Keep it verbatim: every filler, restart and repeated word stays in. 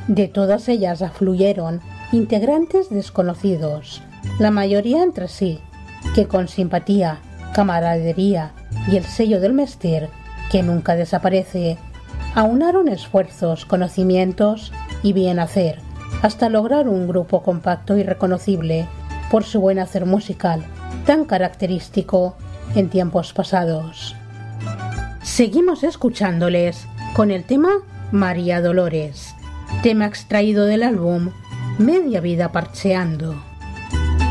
De todas ellas afluyeron integrantes desconocidos, la mayoría entre sí, que con simpatía, camaradería y el sello del Mester, que nunca desaparece, aunaron esfuerzos, conocimientos y bien hacer, hasta lograr un grupo compacto y reconocible por su buen hacer musical, tan característico en tiempos pasados. Seguimos escuchándoles con el tema María Dolores, tema extraído del álbum Media Vida Parcheando.